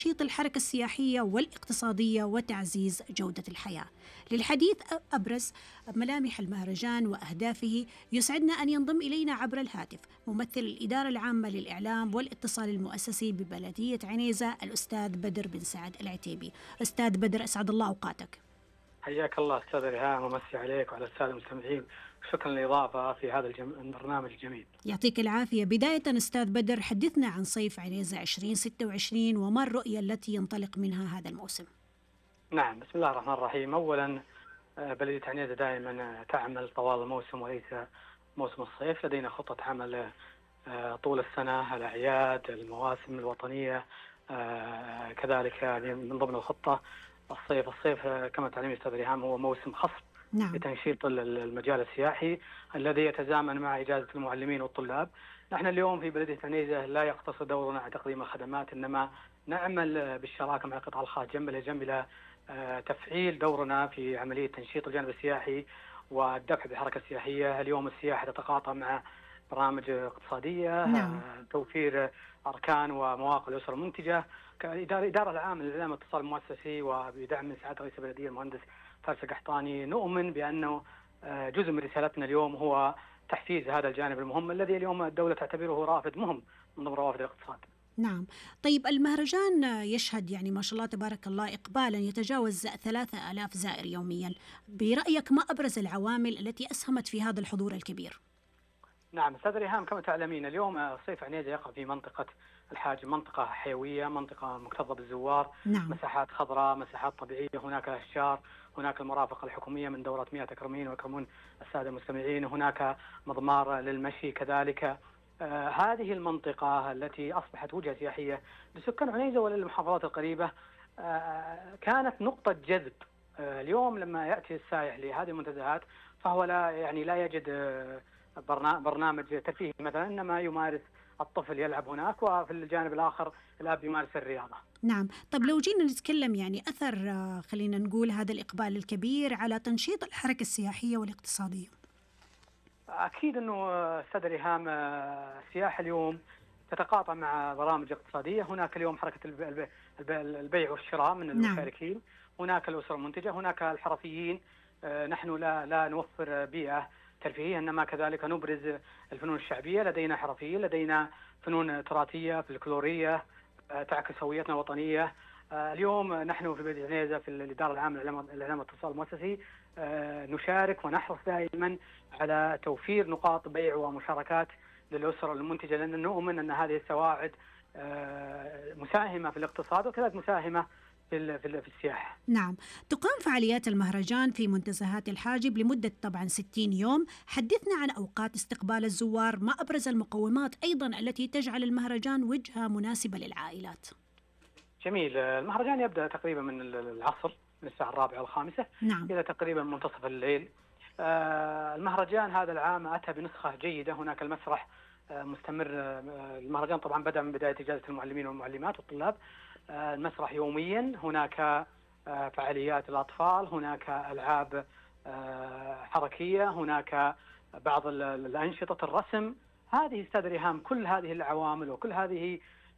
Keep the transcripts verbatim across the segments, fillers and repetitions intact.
تنشيط الحركة السياحية والاقتصادية وتعزيز جودة الحياة. للحديث أبرز ملامح المهرجان وأهدافه يسعدنا أن ينضم إلينا عبر الهاتف ممثل الإدارة العامة للإعلام والاتصال المؤسسي ببلدية عنيزة الأستاذ بدر بن سعد العتيبي. أستاذ بدر، أسعد الله أوقاتك. حياك الله أستاذ ريهام، ومسي عليك وعلى السادة المستمعين، شكرا للإضافة في هذا الجم... البرنامج الجميل. يعطيك العافية. بداية أستاذ بدر، حدثنا عن صيف عنيزة عشرين ستة وعشرين وما الرؤية التي ينطلق منها هذا الموسم؟ نعم، بسم الله الرحمن الرحيم. أولا بلدية عنيزة دائما تعمل طوال الموسم وليس موسم الصيف. لدينا خطة عمل طول السنة، الأعياد، المواسم الوطنية، كذلك من ضمن الخطة الصيف. الصيف كما تعلمين أستاذ ريهام هو موسم خصب نعم. لتنشيط المجال السياحي الذي يتزامن مع إجازة المعلمين والطلاب. نحن اليوم في بلدية عنيزة لا يقتصر دورنا على تقديم الخدمات، إنما نعمل بالشراكة مع القطاع الخاص جنب إلى جنب إلى تفعيل دورنا في عملية تنشيط الجانب السياحي والدفع بالحركة السياحية. اليوم السياحة تتقاطع مع برامج اقتصادية، نعم. توفير أركان ومواقع الأسر المنتجة. كإدارة العامة للإعلام والاتصال المؤسسي وبدعم من سعادة رئيس البلدية المهندس فارس القحطاني، نؤمن بأنه جزء من رسالتنا اليوم هو تحفيز هذا الجانب المهم الذي اليوم الدولة تعتبره رافد مهم من ضمن روافد الاقتصاد. نعم. طيب، المهرجان يشهد يعني ما شاء الله تبارك الله إقبالا يتجاوز ثلاثة آلاف زائر يوميا. برأيك ما أبرز العوامل التي أسهمت في هذا الحضور الكبير؟ نعم أستاذ ريهام، كما تعلمين اليوم صيف عنيزة يقع في منطقة الحاج، منطقة حيوية، منطقة مكتظة بالزوار. نعم. مساحات خضراء، مساحات طبيعية، هناك أشجار، هناك المرافقة الحكومية من دورة مياه تكرمين ويكرمون السادة المستمعين، هناك مضمار للمشي كذلك. آه هذه المنطقة التي أصبحت وجهة سياحية لسكان عنيزة وللمحافظات القريبة آه كانت نقطة جذب. آه اليوم لما يأتي السائح لهذه المنتزهات فهو لا يعني لا يجد آه برنامج ترفيهي مثلا، إنما يمارس الطفل يلعب هناك، وفي الجانب الآخر الأب يمارس الرياضة. نعم. طب لو جينا نتكلم يعني أثر خلينا نقول هذا الإقبال الكبير على تنشيط الحركة السياحية والاقتصادية. أكيد أنه أستاذ ريهام السياحة اليوم تتقاطع مع برامج اقتصادية. هناك اليوم حركة البيع والشراء من المشاركين. نعم. هناك الأسر المنتجة، هناك الحرفيين. نحن لا لا نوفر بيئة ترفيهية، إنما كذلك نبرز الفنون الشعبية. لدينا حرفيين، لدينا فنون تراثية فلكلورية تعكس هويتنا الوطنية. اليوم نحن في بلدية عنيزة في الإدارة العامة للإعلام والاتصال المؤسسي نشارك ونحرص دائما على توفير نقاط بيع ومشاركات للأسر المنتجة، لأن نؤمن أن هذه السواعد مساهمة في الاقتصاد وكذلك مساهمة في في السياحة. نعم. تقام فعاليات المهرجان في منتزهات الحاجب لمدة طبعا ستين يوم. حدثنا عن أوقات استقبال الزوار، ما أبرز المقومات أيضا التي تجعل المهرجان وجهة مناسبة للعائلات؟ جميل. المهرجان يبدأ تقريبا من العصر، من الساعة الرابعة والخامسة. نعم. إلى تقريبا منتصف الليل. المهرجان هذا العام أتى بنسخة جيدة. هناك المسرح مستمر. المهرجان طبعا بدأ من بداية إجازة المعلمين والمعلمات والطلاب. المسرح يوميا، هناك فعاليات الأطفال، هناك ألعاب حركية، هناك بعض الأنشطة الرسم. هذه أستاذ ريهام كل هذه العوامل وكل هذه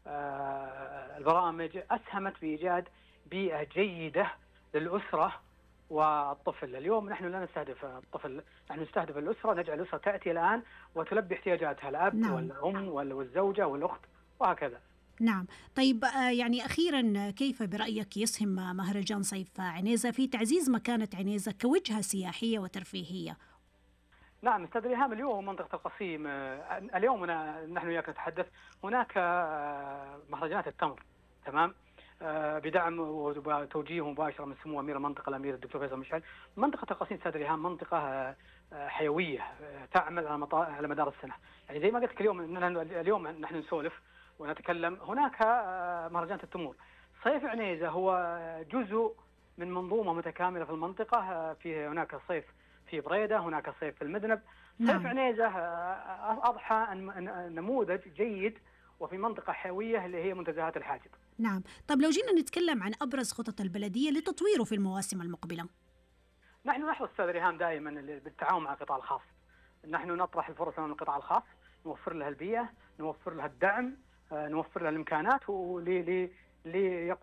البرامج أسهمت في إيجاد بيئة جيدة للأسرة والطفل. اليوم نحن لا نستهدف الطفل، نحن نستهدف الأسرة، نجعل الأسرة تأتي الآن وتلبي احتياجاتها، الأب. نعم. والأم والزوجة والأخت وهكذا. نعم. طيب، يعني أخيرا كيف برأيك يسهم مهرجان صيف عنيزة في تعزيز مكانة عنيزة كوجهة سياحية وترفيهية؟ نعم أستاذ ريهام، اليوم منطقة القصيم اليوم نحن وياك نتحدث، هناك مهرجانات التمر، تمام، بدعم وتوجيه مباشر من سمو أمير المنطقة الأمير الدكتور فيصل مشعل. منطقة القصيم أستاذ ريهام منطقة حيوية تعمل على مدار السنة. يعني زي ما قلت لك اليوم اليوم نحن نسولف ونتكلم، هناك مهرجانات التمور. صيف عنيزة هو جزء من منظومة متكاملة في المنطقة. في هناك صيف في بريدة، هناك صيف في المذنب. نعم. صيف عنيزة أضحى نموذج جيد وفي منطقة حيوية اللي هي منتزهات الحاجب. نعم. طب لو جينا نتكلم عن أبرز خطط البلدية لتطويره في المواسم المقبلة؟ نحن نحرص أستاذ ريهام دائما بالتعاون مع القطاع الخاص. نحن نطرح الفرص من القطاع الخاص، نوفر لها البيئة، نوفر لها الدعم، نوفر لها الإمكانات ليقوم